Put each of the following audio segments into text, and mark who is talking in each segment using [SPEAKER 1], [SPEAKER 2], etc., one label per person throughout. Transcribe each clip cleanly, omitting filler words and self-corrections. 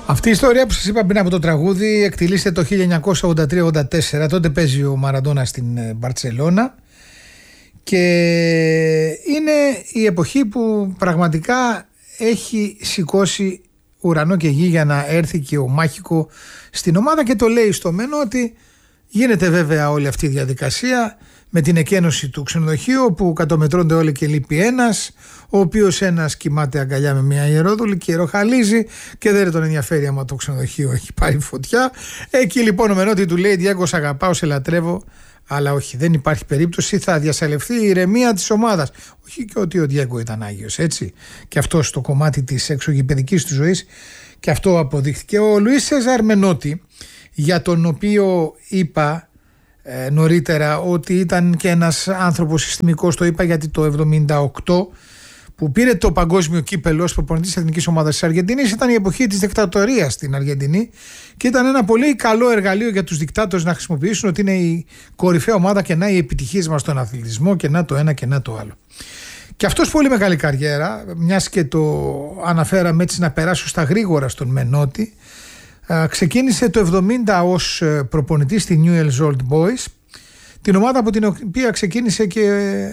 [SPEAKER 1] Αυτή η ιστορία που σας είπα πριν από το τραγούδι εκτελήσεται το 1983-84. Τότε παίζει ο Μαραντόνα στην Μπαρτσελώνα και είναι η εποχή που πραγματικά έχει σηκώσει ουρανό και γη για να έρθει και ο Μάχικο στην ομάδα, και το λέει στο Μενό ότι γίνεται βέβαια όλη αυτή η διαδικασία με την εκένωση του ξενοδοχείου, που κατομετρώνται όλοι και λείπει ένας, ο οποίος ένας κοιμάται αγκαλιά με μια ιερόδουλη και ροχαλίζει και δεν τον ενδιαφέρει άμα το ξενοδοχείο έχει πάρει φωτιά. Εκεί λοιπόν ο Μενότη του λέει: Διέγκο, σ' αγαπάω, σε λατρεύω, αλλά όχι, δεν υπάρχει περίπτωση, θα διασαλευθεί η ηρεμία της ομάδας. Όχι και ότι ο Διέγκο ήταν Άγιος, έτσι. Και αυτό στο κομμάτι της εξωγηπαιδικής του ζωής, και αυτό αποδείχθηκε. Ο Λουίς Σέζαρ Μενότη, για τον οποίο είπα νωρίτερα ότι ήταν και ένας άνθρωπος συστημικός, το είπα γιατί το 1978 που πήρε το παγκόσμιο κύπελο ως προπονητής της εθνικής ομάδας της Αργεντινής ήταν η εποχή της δικτατορίας στην Αργεντινή και ήταν ένα πολύ καλό εργαλείο για τους δικτάτορες να χρησιμοποιήσουν, ότι είναι η κορυφαία ομάδα και να οι επιτυχίες μας στον αθλητισμό και να το ένα και να το άλλο. Και αυτός πολύ μεγάλη καριέρα, μιας και το αναφέραμε έτσι να περάσω στα γρήγορα στον Μενότη. Ξεκίνησε το 1970 ως προπονητής στη Newell's Old Boys, την ομάδα από την οποία ξεκίνησε και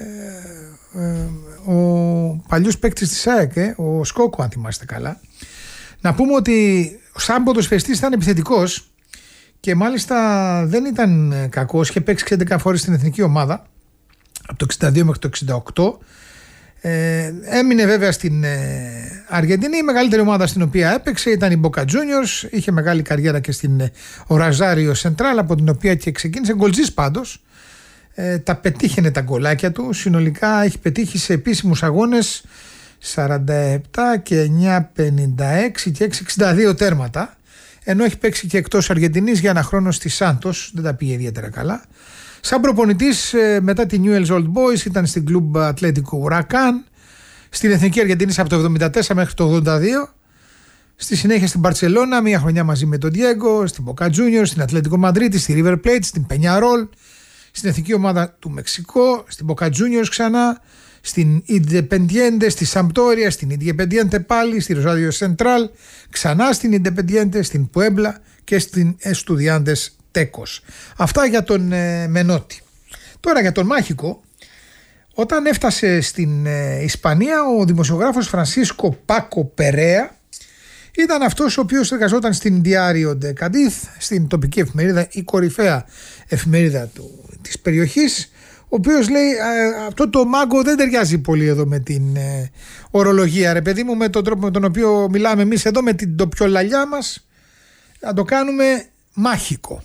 [SPEAKER 1] ο παλιός παίκτης της ΑΕΚ, ο Σκόκο, αν θυμάστε καλά. Να πούμε ότι σαν ποδοσφαιριστής ήταν επιθετικός και μάλιστα δεν ήταν κακός, είχε παίξει 11 φορές στην εθνική ομάδα από το 62 μέχρι το 68. Έμεινε βέβαια στην Αργεντινή. Η μεγαλύτερη ομάδα στην οποία έπαιξε ήταν η Boca Juniors. Είχε μεγάλη καριέρα και στην Rosario Central, από την οποία και ξεκίνησε. Γκολτζής πάντως. Τα πετύχαινε τα γκολάκια του. Συνολικά έχει πετύχει σε επίσημους αγώνες 47 και 9, 56 και 6, 62 τέρματα. Ενώ έχει παίξει και εκτός Αργεντινής για ένα χρόνο στη Σάντος. Δεν τα πήγε ιδιαίτερα καλά. Σαν προπονητής μετά τη Newell's Old Boys ήταν στην Club Atlético Huracán, στην Εθνική Αργεντινής από το 1974 μέχρι το 1982, στη συνέχεια στην Μπαρτσελώνα, μια χρονιά μαζί με τον Diego, στην Boca Juniors, στην Ατλέτικο Μαδρίτη, στη River Plate, στην Peñarol, στην Εθνική Ομάδα του Μεξικό, στην Boca Juniors ξανά, στην Independiente, στη Sampdoria, στην Independiente πάλι, στη Rosario Central, ξανά στην Independiente, στην Puebla και στην Estudiantes Τέκος. Αυτά για τον Μενότη. Τώρα για τον Μάχικο. Όταν έφτασε στην Ισπανία, ο δημοσιογράφος Φρανσίσκο Πάκο Περέα ήταν αυτός ο οποίος εργαζόταν στην Diario de Cádiz, στην τοπική εφημερίδα, η κορυφαία εφημερίδα της περιοχής, ο οποίος λέει: αυτό το μάγκο δεν ταιριάζει πολύ εδώ με την ορολογία, ρε παιδί μου, με τον τρόπο με τον οποίο μιλάμε εμείς εδώ, με την τοπιολαλιά μας, να το κάνουμε μάχικο.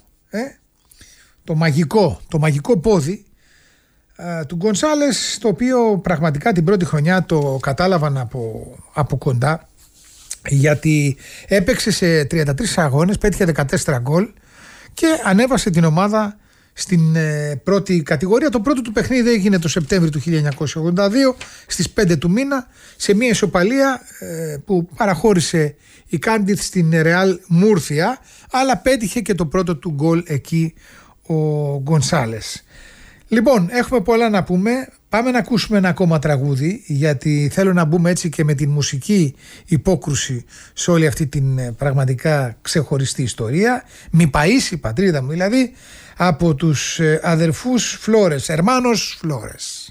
[SPEAKER 1] Το μαγικό πόδι του Γκονσάλες, το οποίο πραγματικά την πρώτη χρονιά το κατάλαβαν από κοντά, γιατί έπαιξε σε 33 αγώνες, πέτυχε 14 γκολ και ανέβασε την ομάδα στην πρώτη κατηγορία. Το πρώτο του παιχνίδι έγινε το Σεπτέμβριο του 1982 στις 5 του μήνα, σε μια ισοπαλία που παραχώρησε η Κάντιθ στην Ρεάλ Μούρθια, αλλά πέτυχε και το πρώτο του γκολ εκεί ο Γκονσάλες. Λοιπόν, έχουμε πολλά να πούμε. Πάμε να ακούσουμε ένα ακόμα τραγούδι, γιατί θέλω να μπούμε έτσι και με την μουσική υπόκρουση σε όλη αυτή την πραγματικά ξεχωριστή ιστορία. Μη παΐσει η πατρίδα μου δηλαδή, από τους αδερφούς Φλόρες, Hermanos Flores.